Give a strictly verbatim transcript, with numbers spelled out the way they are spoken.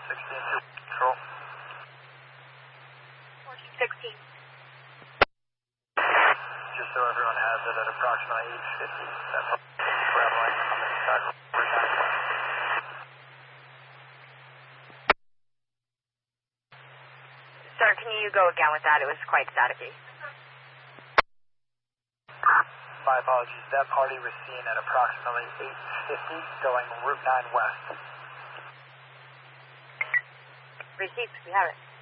sixteen two control. fourteen sixteen. Just so everyone has it at approximately eight fifty. That's traveling on the side of Route nine West. Sir, can you go again with that? It was quite staticky. My apologies. That party was seen at approximately eight fifty going Route nine West. Receipts, we have it.